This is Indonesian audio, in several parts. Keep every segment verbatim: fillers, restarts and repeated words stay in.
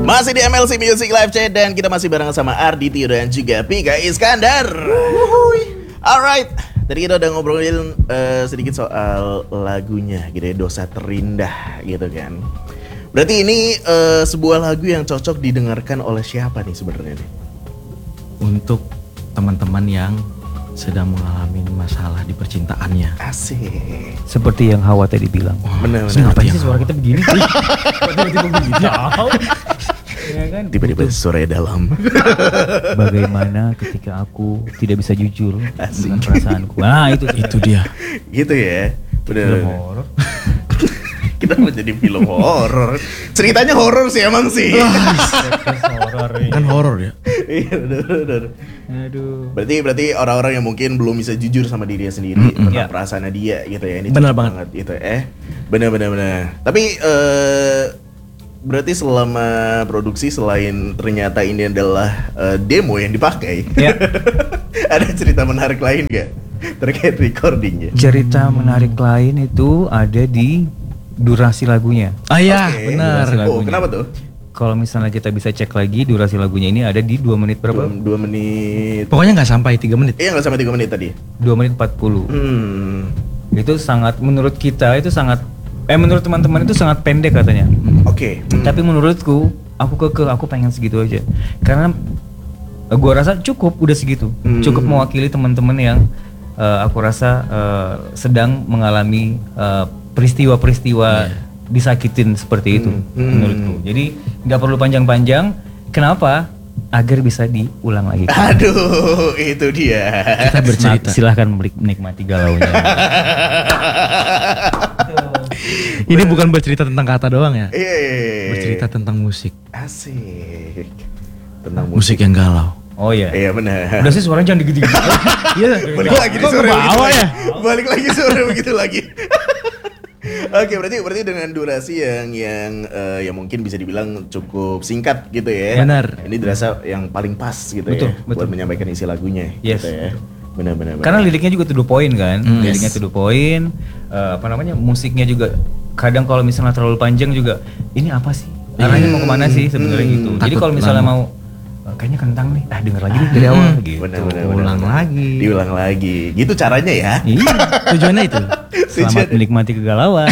Masih di M L C Music Live Chat dan kita masih bareng sama Arditio dan juga Pika Iskandar. Alright, tadi kita udah ngobrolin uh, sedikit soal lagunya gitu ya, Dosa Terindah gitu kan. Berarti ini uh, sebuah lagu yang cocok didengarkan oleh siapa nih sebenarnya nih? Untuk teman-teman yang sedang mengalami masalah di percintaannya. Asik. Seperti yang Hawa tadi bilang. Benar. Kenapa sih suara kita begini sih? Tiba-tiba begini. Ya kan? Tiba-tiba suara dalam. Bagaimana ketika aku tidak bisa jujur Asik. dengan perasaanku. Nah itu Itu dia. Gitu ya. Benar. film horor. Kenapa jadi film horor? Ceritanya horor sih emang sih. Horor ini. Kan horor ya. Iya benar-benar. Aduh. Berarti berarti orang-orang yang mungkin belum bisa jujur sama dirinya sendiri Mm-mm. tentang Ya. perasaannya dia gitu ya. Ini Benar cocok banget. gitu eh. Benar-benar benar. Tapi eh berarti selama produksi selain ternyata ini adalah eh, demo yang dipakai. Ya. Ada cerita menarik lain gak terkait recordingnya? Cerita menarik lain itu ada di durasi lagunya. Ah iya, Oke. benar. Durasi Oh, lagunya. kenapa tuh? Kalau misalnya kita bisa cek lagi durasi lagunya ini ada di dua menit Dua, berapa? dua menit. Pokoknya nggak sampai tiga menit. Iya nggak sampai tiga menit tadi. dua menit empat puluh. Hmm. Itu sangat, menurut kita itu sangat, eh menurut teman-teman itu sangat pendek katanya. Oke. Hmm. Tapi menurutku, aku kekeh, aku pengen segitu aja. Karena eh, gua rasa cukup udah segitu. Hmm. Cukup mewakili teman-teman yang eh, aku rasa eh, sedang mengalami eh, peristiwa-peristiwa disakitin seperti itu Hmm. menurutku. Jadi nggak perlu panjang-panjang. Kenapa? Agar bisa diulang lagi. Aduh, itu dia. Kita bercerita. Nah, silahkan menikmati galaunya. Ini bukan bercerita tentang kata doang ya. Iya, iya, iya. Bercerita tentang musik. Asik. Tentang Musik yang galau. Oh iya. Iya benar. Udah sih suaranya jangan digigit. Iya. Balik lagi di Kok sore ke begitu bawah lagi. ya? Balik lagi sore begitu lagi. Oke, berarti berarti dengan durasi yang yang eh, yang mungkin bisa dibilang cukup singkat gitu ya. Benar. Ini dirasa yang paling pas gitu Betul, ya betul. buat menyampaikan isi lagunya Yes. gitu ya. Benar benar benar. Karena liriknya juga to the point kan, Hmm, liriknya yes. to the point, eh, apa namanya, musiknya juga kadang kalau misalnya terlalu panjang juga, ini apa sih? Arahnya mau kemana sih sebenarnya Hmm, gitu. Jadi takut kalau misalnya lama. mau, eh, kayaknya kentang nih, ah denger lagi deh dari awal gitu. Benar benar benar. Ulang benar. lagi. Diulang lagi. Gitu caranya ya. Iya, Tujuannya itu. selamat Tujuan- menikmati kegalauan.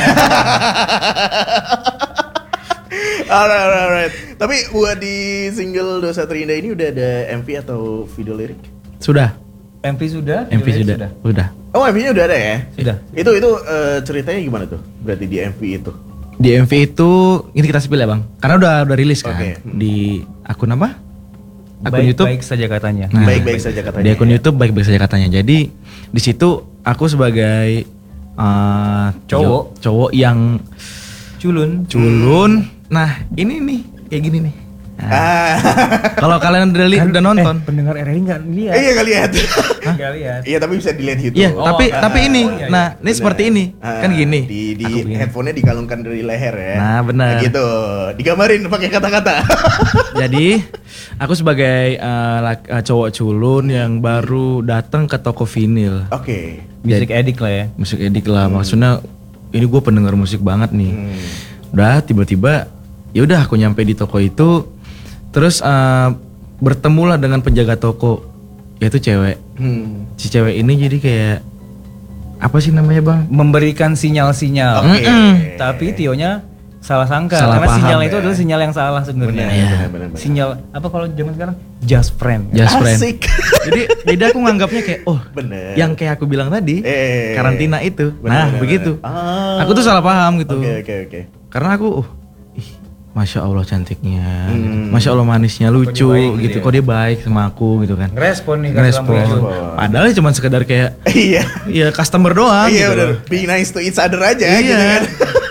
Alright, alright, alright. Tapi buat di single Dosa Terindah ini udah ada M V atau video lirik? Sudah. M V sudah? M V Video sudah. Sudah. Oh, M V-nya udah ada ya? Sudah. Itu itu eh, ceritanya gimana tuh? Berarti di M V itu. Di M V itu ini kita spill ya bang, karena udah udah rilis kan. Oke. Di akun apa? Akun Baik, YouTube. baik saja katanya. Nah, Baik-baik saja katanya. Di akun ya. YouTube baik-baik saja katanya. Jadi di situ aku sebagai eh, Cowok. cowok yang Culun. culun. Nah ini nih kayak gini nih. Nah, Ah. kalau kalian udah, li- Kan, udah nonton, eh, pendengar R R I nggak lihat. Eh, iya kali lihat. Nggak lihat. Iya, tapi bisa dilihat YouTube. iya. Oh, tapi ah, tapi ini, oh, iya, iya. nah ini Bener. seperti ini, Ah, kan gini. Di di Aku begini. headphone-nya dikalungkan dari leher ya. Nah, benar. Nah, gitu. Digambarin pakai kata-kata. Jadi aku sebagai eh, lak- eh, cowok culun yang baru datang ke toko vinil, Oke. Music edit lah ya. musik edik lah, maksudnya ini gue pendengar musik banget nih. Hmm. Udah tiba-tiba ya udah aku nyampe di toko itu, terus eh, bertemulah dengan penjaga toko, yaitu cewek. Hmm. Si cewek ini jadi kayak apa sih namanya bang? Memberikan sinyal-sinyal. Oke. Mm-mm. Tapi Tionya salah sangka Salah karena paham, sinyal ya. itu adalah sinyal yang salah sebenarnya. Benar, Iya. benar, benar, benar. Sinyal apa kalau zaman sekarang? Just friend. Just friend. Asik. Jadi jadi aku nganggapnya kayak oh Bener. yang kayak aku bilang tadi Eh. karantina itu. Benar, Nah benar, begitu. benar. Ah. Aku tuh salah paham gitu. Oke, oke, oke. Karena aku oh ih, masya Allah cantiknya, Hmm. masya Allah manisnya, lucu dia baik gitu gitu. ya? Kok dia baik sama aku gitu kan. Ngerespon nih kasih lampu Ngerespon. hijau. Padahal cuma sekedar kayak Iya. ya customer doang Iya, gitu. benar. Be nice to each other aja Iya. gitu kan.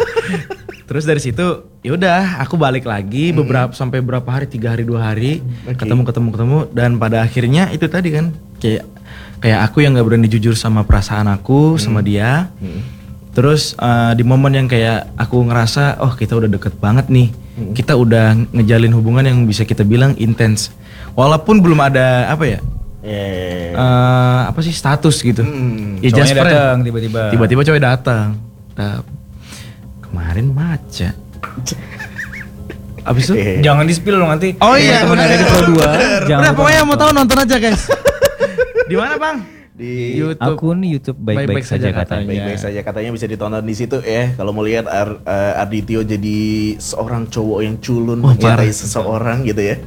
Terus dari situ ya udah aku balik lagi beberapa sampai berapa hari, tiga hari dua hari Oke. ketemu ketemu ketemu dan pada akhirnya itu tadi kan kayak kayak aku yang nggak berani jujur sama perasaan aku sama dia. Terus eh, di momen yang kayak aku ngerasa oh kita udah deket banget nih, kita udah ngejalin hubungan yang bisa kita bilang intens, walaupun belum ada apa ya Eh. eh, apa sih status gitu. Hmm. Ya just Cowoknya friend. datang tiba-tiba. Tiba-tiba cowok datang. Nah, kemarin maca. Abis itu? Iya. Jangan di-spill dong nanti. Oh iya, teman-teman bener. R R I Pro dua. Jangan Udah lupa pokoknya mau nonton. tahu nonton aja guys. Di mana bang? Di YouTube. Akun YouTube baik-baik saja katanya. baik-baik saja katanya bisa ditonton di situ ya. Kalau mau lihat Ar- eh, Arditio jadi seorang cowok yang culun Oh, mencintai parah. seseorang gitu ya.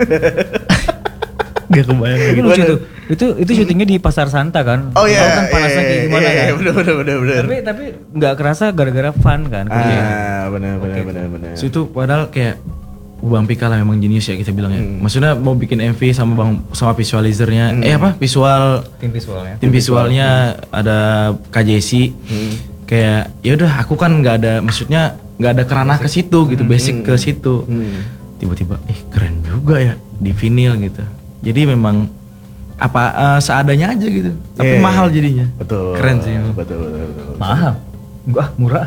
Gak kebayang Itu gitu. lucu tuh. Itu itu syutingnya di Pasar Santa kan. Oh iya. Tahu kan panasnya iya, kayak iya, gimana iya, kan. Bener bener bener bener. Tapi tapi nggak kerasa gara-gara fun kan. Ah bener bener Oke. bener bener. So, itu padahal kayak Bang Pika lah memang jenius ya kita bilang ya. Hmm. Maksudnya mau bikin M V sama bang sama visualizernya, eh apa visual Tim visualnya. tim visualnya ada K J C. Hmm. Kayak ya udah aku kan nggak ada maksudnya nggak ada kerana ke situ gitu, basic ke situ. Hmm. Tiba-tiba eh keren juga ya di vinyl gitu. Jadi memang apa eh, seadanya aja gitu. Iya. Tapi mahal jadinya. Betul. Keren sih. Betul betul betul. Mahal. Enggak, murah.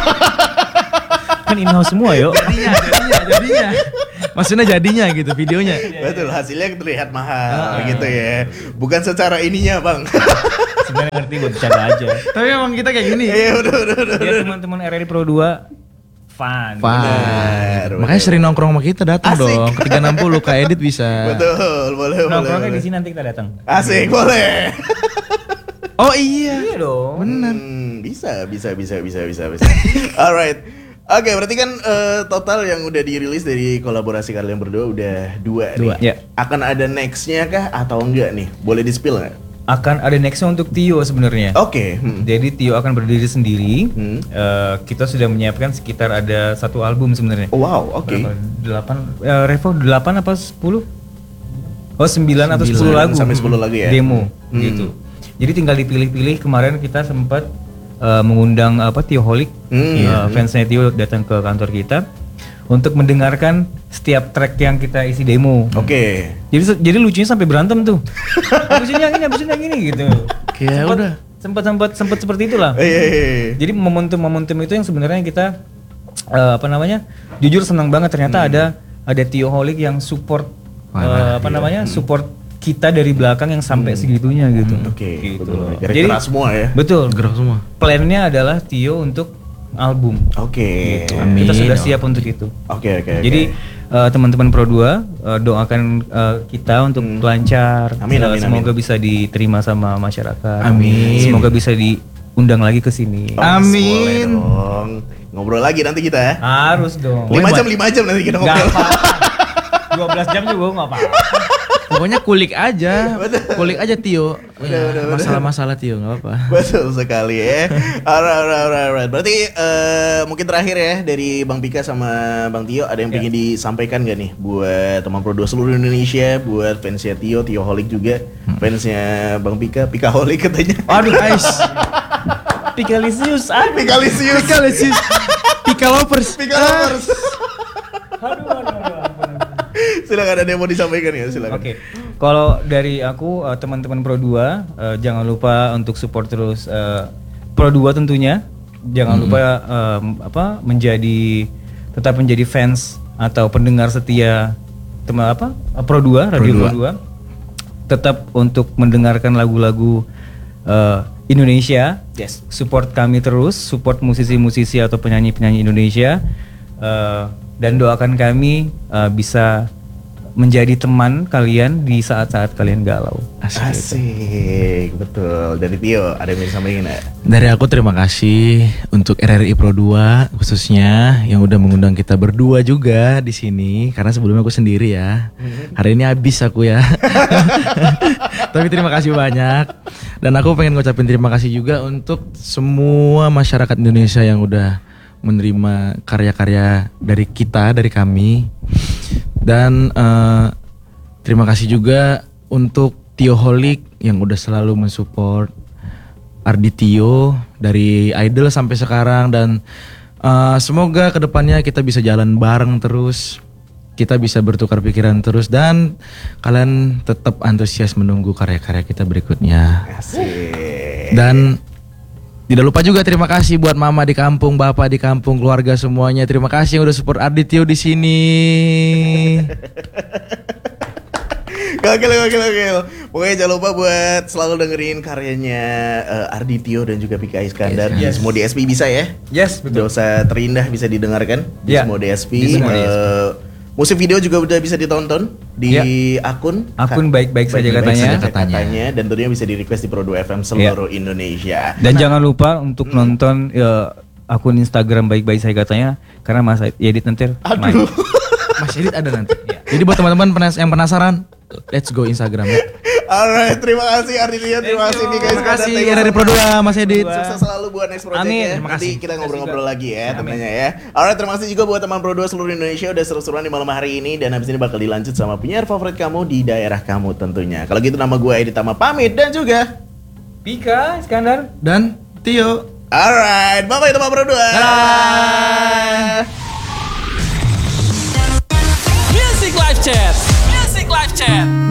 Kan in-house semua yuk. Jadinya, jadinya, jadinya. Maksudnya jadinya gitu videonya. Betul, hasilnya terlihat mahal gitu ya. Bukan secara ininya, Bang. Sebenarnya ngerti buat bercanda aja. Tapi emang kita kayak gini. Iya, udah udah udah. Biar teman-teman R R I Pro dua fun. Pak. Benar, Makanya benar. sering nongkrong sama kita datang Asik. dong. Ke tiga enam puluh Kak Edit bisa. Betul, boleh boleh. Nongkrongnya boleh. di sini nanti kita datang. Asik, boleh. Oh iya. Iya dong. Hmm, bisa, bisa, bisa, bisa, bisa, bisa. Alright. Oke, berarti kan eh, total yang udah dirilis dari kolaborasi kalian berdua udah dua, Dua. nih. Ya. Akan ada nextnya kah atau enggak nih? Boleh di-spill nggak? Akan ada nextnya untuk Tio sebenarnya. Oke. hmm. Jadi Tio akan berdiri sendiri. Hmm. Eh, kita sudah menyiapkan sekitar ada satu album sebenarnya. Oh, wow, oke. Berapa? Delapan, eh, Revo delapan apa sepuluh? Oh sembilan atau Sembilan sepuluh lagu. sampai sepuluh lagu ya? Demo Hmm. gitu. Jadi tinggal dipilih-pilih. Kemarin kita sempat eh, mengundang apa Tio Holic, Hmm, eh, iya. fansnya Tio datang ke kantor kita untuk mendengarkan setiap track yang kita isi demo. Oke. Jadi jadi lucunya sampai berantem tuh. Habisin yang ini, habisin yang ini gitu. Kayak Sempet- udah. Sempat sempat sempat seperti itulah. Eh, iya, iya, iya. Jadi momentum-momentum itu yang sebenarnya kita eh, apa namanya? Jujur senang banget ternyata ada ada Tio Holic yang support Parah, eh, apa iya. namanya? Support kita dari belakang yang sampai segitunya gitu. Oke, Gitu betul. loh. Jadi keras semua ya. Betul. Gerak semua. Plannya adalah Tio untuk album. Oke. Gitu. Amin. Kita sudah siap untuk itu. Oke, oke. Jadi eh, teman-teman Pro dua eh, doakan eh, kita untuk lancar. Amin, Eh, amin, Semoga amin. bisa diterima sama masyarakat. Amin. Semoga bisa diundang lagi ke sini. Oh, Amin. boleh dong. Ngobrol lagi nanti kita ya. Harus dong. Lima jam, lima jam nanti kita Nggak ngobrol. apa-apa. dua belas jam juga nggak apa-apa. Pokoknya kulik aja. Kulik aja Tio. Ya, masalah-masalah Tio nggak apa-apa. Betul sekali ya. Alright, alright, alright, alright. Berarti eh, mungkin terakhir ya dari Bang Pika sama Bang Tio ada yang Ya. pengen disampaikan gak nih buat teman Pro dua seluruh Indonesia, buat fansnya Tio, Tio Holic juga, fansnya Bang Pika, Pika Holic katanya. Aduh guys. Pikalisius, aduh. Pikalisius. Pikalisius. Pika lovers. Pika lovers. Aduh, aduh, aduh, aduh. Silakan ada yang mau disampaikan ya, silakan. Oke, kalau dari aku eh, teman-teman Pro dua eh, jangan lupa untuk support terus eh, Pro dua tentunya. Jangan lupa eh, apa menjadi tetap menjadi fans atau pendengar setia teman apa Pro dua, Radio Pro dua. Tetap untuk mendengarkan lagu-lagu eh, Indonesia. Yes. Support kami terus, support musisi-musisi atau penyanyi-penyanyi Indonesia. Eh, dan doakan kami eh, bisa menjadi teman kalian di saat-saat kalian galau. Asik, betul. Dari Tio ada yang mau disampaikan nggak? Dari aku terima kasih untuk R R I Pro dua khususnya yang udah mengundang kita berdua juga di sini karena sebelumnya aku sendiri ya. Hari ini habis aku ya. Tapi terima kasih banyak. Dan aku pengen ngucapin terima kasih juga untuk semua masyarakat Indonesia yang udah menerima karya-karya dari kita, dari kami. Dan eh, terima kasih juga untuk Tio Holic yang udah selalu mensupport Arditio dari idol sampai sekarang. Dan eh, semoga kedepannya kita bisa jalan bareng terus, kita bisa bertukar pikiran terus, dan kalian tetap antusias menunggu karya-karya kita berikutnya. Asik. Dan tidak lupa juga terima kasih buat mama di kampung, bapak di kampung, keluarga semuanya. Terima kasih yang udah support Arditio di sini. Gokil, gokil, gokil. Pokoknya jangan lupa buat selalu dengerin karyanya eh, Arditio dan juga Pika Iskandar di Yes. semua D S P bisa ya. Yes, Dosa terindah bisa didengarkan di Ya, semua D S P. di semua D S P. Eh, Musik video juga udah bisa ditonton di Ya. akun Akun baik-baik saja Baik-baik katanya. saja katanya. Dan tentunya bisa di request di Pro dua F M seluruh Indonesia. Dan jangan lupa untuk nonton ya, akun Instagram baik-baik saya katanya karena Mas Edit nanti main. Aduh. Mas Edit ada nanti. Jadi buat teman-teman penas- yang penasaran, let's go Instagram ya. Alright, terima kasih Arditio, terima kasih nih guys. Terima kasih Thank you dari so Pro much. dua Mas Edit. Sukses selalu buat next project Amin. ya. Terima Nanti kasih. kita ngobrol-ngobrol lagi ya Amin. tentunya ya. Alright, terima kasih juga buat teman Pro dua seluruh Indonesia udah seru-seruan di malam hari ini. Dan habis ini bakal dilanjut sama penyiar favorit kamu di daerah kamu tentunya. Kalau gitu nama gue Edit Tama pamit dan juga Pika, Iskandar. Dan Tio. alright, bye-bye teman Pro dua. Dadah. Music Live Chat. Music Live Chat.